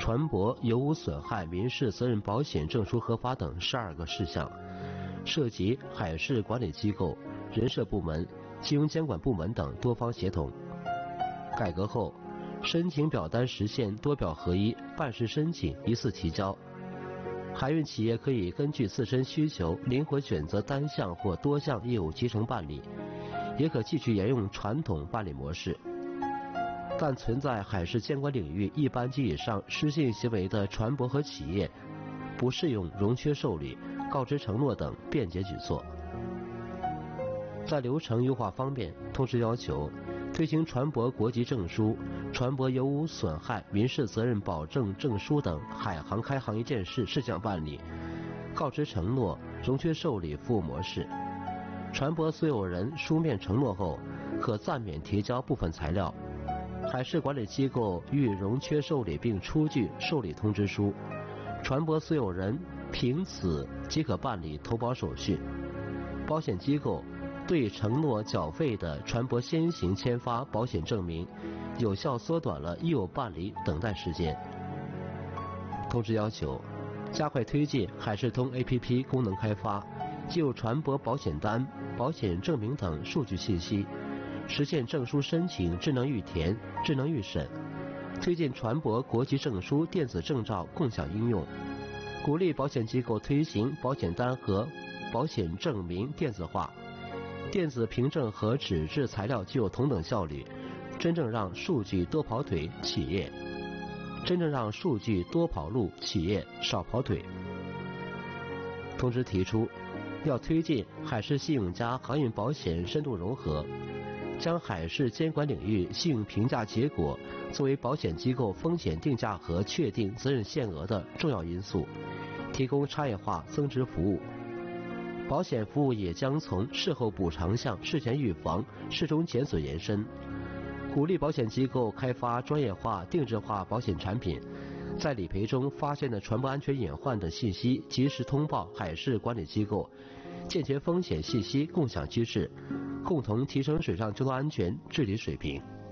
船舶有无损害民事责任保险证书核发等12个事项，涉及海事管理机构、人社部门、金融监管部门等多方协同。改革后，申请表单实现多表合一，办事申请一次提交。海运企业可以根据自身需求灵活选择单项或多项业务集成办理，也可继续沿用传统办理模式。但存在海事监管领域一般及以上失信行为的船舶和企业，不适用容缺受理、告知承诺等便捷举措。在流程优化方面，同时要求推行船舶国籍证书、船舶有无损害民事责任保证证书等海航开航一件事事项办理，告知承诺、容缺受理服务模式。船舶所有人书面承诺后，可暂免提交部分材料。海事管理机构予容缺受理并出具受理通知书，船舶所有人凭此即可办理投保手续。保险机构对承诺缴费的船舶先行签发保险证明，有效缩短了业务办理等待时间。同时要求加快推进海事通 APP 功能开发，就船舶保险单、保险证明等数据信息，实现证书申请智能预填、智能预审，推进船舶国籍证书电子证照共享应用，鼓励保险机构推行保险单和保险证明电子化，电子凭证和纸质材料具有同等效率，真正让数据多跑腿企业少跑腿。同时提出，要推进海事信用加航运保险深度融合，将海事监管领域信用评价结果作为保险机构风险定价和确定责任限额的重要因素，提供差异化增值服务。保险服务也将从事后补偿向事前预防、事中检损延伸，鼓励保险机构开发专业化、定制化保险产品，在理赔中发现的船舶安全隐患等信息及时通报海事管理机构，健全风险信息共享机制，共同提升水上交通安全治理水平。